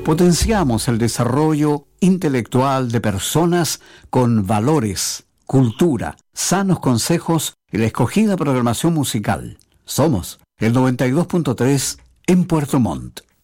Potenciamos el desarrollo intelectual de personas con valores, cultura, sanos consejos y la escogida programación musical. Somos el 92.3 en Puerto Montt.